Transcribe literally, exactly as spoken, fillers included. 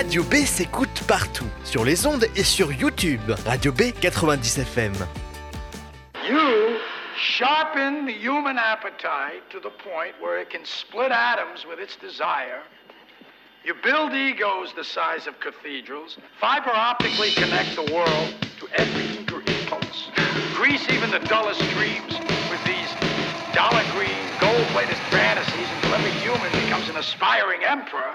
Radio B s'écoute partout, sur les ondes et sur YouTube. Radio B quatre-vingt-dix F M. You sharpen the human appetite to the point where it can split atoms with its desire. You build egos the size of cathedrals, fiber optically connect the world to every eager impulse, grease even the dullest dreams with these dollar green, gold-plated fantasies until every human becomes an aspiring emperor.